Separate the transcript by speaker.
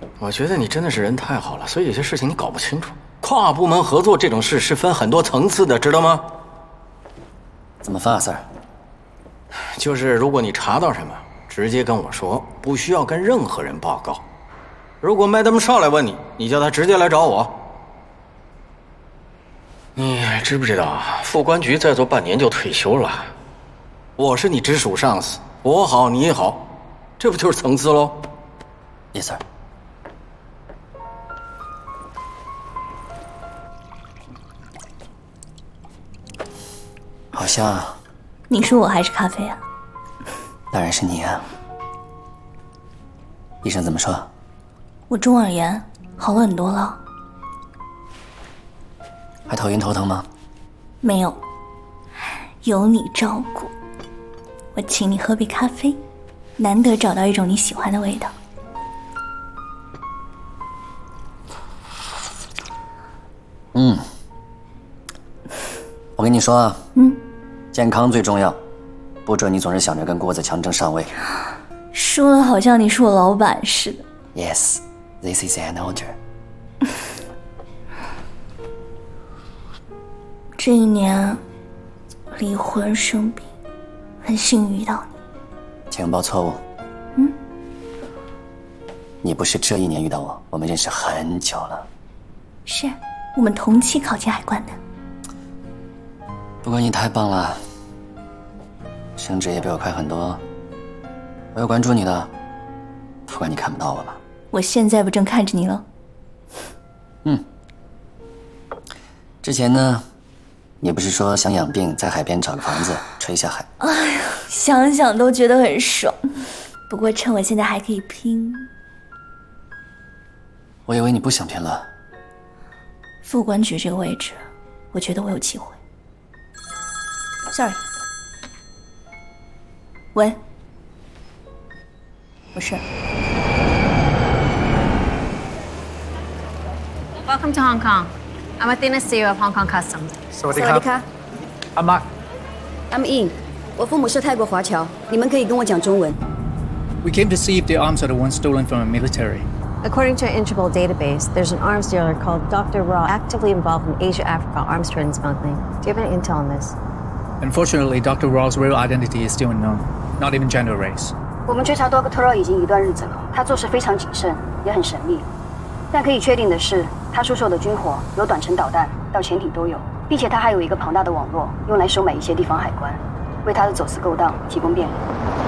Speaker 1: 我觉得你真的是人太好了，所以有些事情你搞不清楚。跨部门合作这种事是分很多层次的，知道吗？
Speaker 2: 怎么分啊，Sir？
Speaker 1: 就是如果你查到什么，直接跟我说，不需要跟任何人报告。如果 Madam 上来问你，你叫他直接来找我。你知不知道啊？副官局再做半年就退休了。我是你直属上司，我好你好，这不就是层次喽？
Speaker 2: Yes, sir。好香啊！
Speaker 3: 你说我还是咖啡啊？
Speaker 2: 当然是你啊。医生怎么说？
Speaker 3: 我中耳炎好了很多了。
Speaker 2: 还头晕头疼吗？
Speaker 3: 没有，有你照顾。我请你喝杯咖啡，难得找到一种你喜欢的味道。
Speaker 2: 我跟你说啊，健康最重要，不准你总是想着跟郭子强争上位。
Speaker 3: 说的好像你是我老板似的。
Speaker 2: Yes, this is an order。
Speaker 3: 这一年离婚生病，很幸运遇到你。
Speaker 2: 情报错误。你不是这一年遇到我，我们认识很久了。
Speaker 3: 是，我们同期考进海关的。
Speaker 2: 不过你太棒了，升职也比我快很多。我有关注你的，不管你看不到我吧。
Speaker 3: 我现在不正看着你了？
Speaker 2: 之前呢，你不是说想养病，在海边找个房子吹一下海？
Speaker 3: 哎呀，想想都觉得很爽。不过趁我现在还可以拼，
Speaker 2: 我以为你不想拼了。
Speaker 3: 副官局这个位置，我觉得我有机会。Sorry。喂，我是。
Speaker 4: Welcome to Hong Kong. I'm Athena CEO of Hong Kong Customs.
Speaker 5: สวัสดีครับ I'm Mark.
Speaker 6: I'm In. 我父母是泰国华侨，你们可以跟我讲中文。
Speaker 5: We came to see if the arms are the ones stolen from a military.
Speaker 4: According to our Interpol database, there's an arms dealer called Dr. Raw actively involved in Asia-Africa arms trade and smuggling. Do you have any intel on this?
Speaker 5: Unfortunately, Dr. Raw's real identity is still unknown, not even gender or race.
Speaker 6: 我们追查 Dr. Raw 已经一段日子了，他做事非常谨慎，也很神秘。但可以确定的是，他出售的军火由短程导弹到潜艇都有，并且他还有一个庞大的网络，用来收买一些地方海关，为他的走私勾当提供便利。